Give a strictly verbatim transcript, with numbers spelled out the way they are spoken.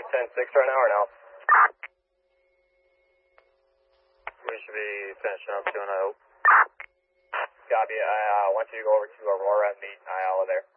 ten six right now or no? We should be finishing up soon, I hope. Copy. I uh, want you to go over to Aurora and meet Ayala there.